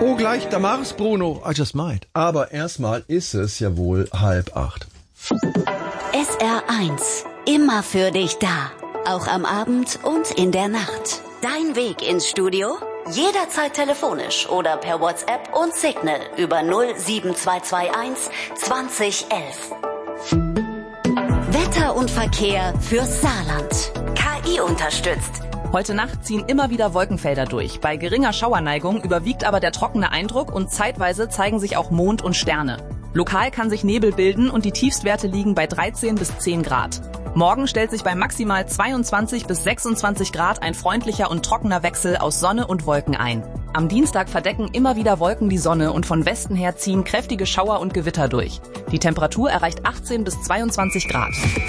Oh, gleich, da mach's, Bruno. I just might. Aber erstmal ist es ja wohl 7:30. SR1. Immer für dich da. Auch am Abend und in der Nacht. Dein Weg ins Studio? Jederzeit telefonisch oder per WhatsApp und Signal über 07221 2011. Wetter und Verkehr fürs Saarland. KI unterstützt. Heute Nacht ziehen immer wieder Wolkenfelder durch. Bei geringer Schauerneigung überwiegt aber der trockene Eindruck und zeitweise zeigen sich auch Mond und Sterne. Lokal kann sich Nebel bilden und die Tiefstwerte liegen bei 13 bis 10 Grad. Morgen stellt sich bei maximal 22 bis 26 Grad ein freundlicher und trockener Wechsel aus Sonne und Wolken ein. Am Dienstag verdecken immer wieder Wolken die Sonne und von Westen her ziehen kräftige Schauer und Gewitter durch. Die Temperatur erreicht 18 bis 22 Grad.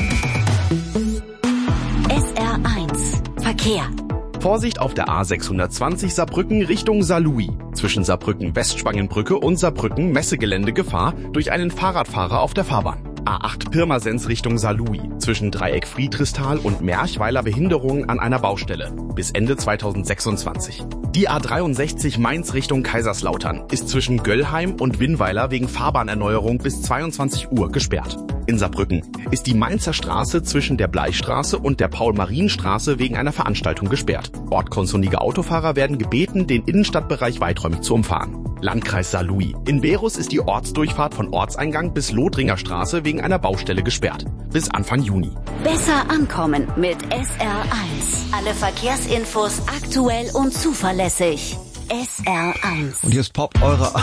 SR1 Verkehr. Vorsicht auf der A620 Saarbrücken Richtung Saarlouis. Zwischen Saarbrücken-Westspangenbrücke und Saarbrücken-Messegelände Gefahr durch einen Fahrradfahrer auf der Fahrbahn. A8 Pirmasens Richtung Saarlouis. Zwischen Dreieck Friedrichsthal und Merchweiler Behinderungen an einer Baustelle. Bis Ende 2026. Die A63 Mainz Richtung Kaiserslautern ist zwischen Göllheim und Winnweiler wegen Fahrbahnerneuerung bis 22 Uhr gesperrt. In Saarbrücken ist die Mainzer Straße zwischen der Bleichstraße und der Paul-Marien-Straße wegen einer Veranstaltung gesperrt. Ortkundige Autofahrer werden gebeten, den Innenstadtbereich weiträumig zu umfahren. Landkreis Saarlouis. In Berus ist die Ortsdurchfahrt von Ortseingang bis Lothringer Straße wegen einer Baustelle gesperrt. Bis Anfang Juni. Besser ankommen mit SR1. Alle Verkehrsinfos aktuell und zuverlässig. SR1. Und jetzt poppt eure